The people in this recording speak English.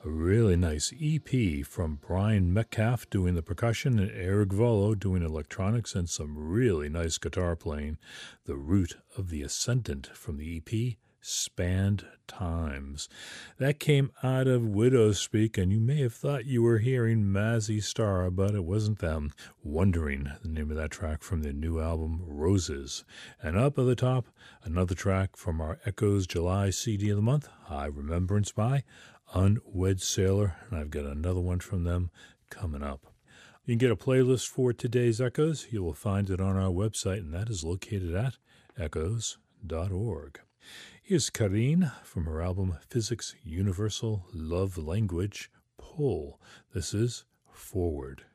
A really nice EP from Brian Metcalf doing the percussion and Eric Volo doing electronics and some really nice guitar playing. The Root of the Ascendant from the EP Spanned Times. That came out of Widow's Speak, and you may have thought you were hearing Mazzy Star, but it wasn't them. Wondering, the name of that track from their new album Roses. And up at the top, another track from our Echoes July CD of the month, High Remembrance by Unwed Sailor, and I've got another one from them coming up. You can get a playlist for today's Echoes. You will find it on our website, and that is located at echoes.org. Here's Karine from her album Physics Universal Love Language Pull. This is Forward.